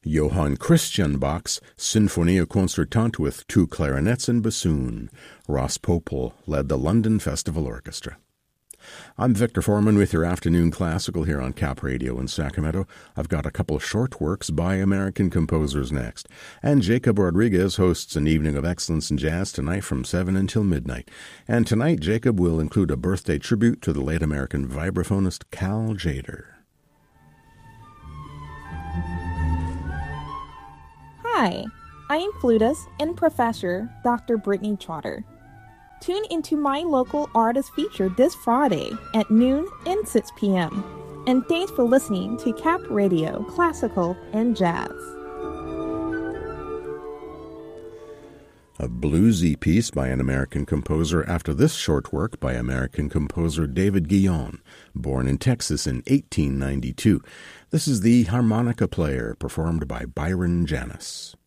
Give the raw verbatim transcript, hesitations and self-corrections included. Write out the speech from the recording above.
Johann Christian Bach's Sinfonia Concertante with two clarinets and bassoon. Ross Popel led the London Festival Orchestra. I'm Victor Foreman with your Afternoon Classical here on Cap Radio in Sacramento. I've got a couple of short works by American composers next. And Jacob Rodriguez hosts an evening of excellence in jazz tonight from seven until midnight. And tonight, Jacob will include a birthday tribute to the late American vibraphonist Cal Tjader. Hi, I am flutist and professor Doctor Brittany Trotter. Tune into my local artist feature this Friday at noon and six p.m. And thanks for listening to Cap Radio, Classical and Jazz. A bluesy piece by an American composer after this short work by American composer David Guillon, born in Texas in eighteen ninety-two. This is The Harmonica Player, performed by Byron Janis.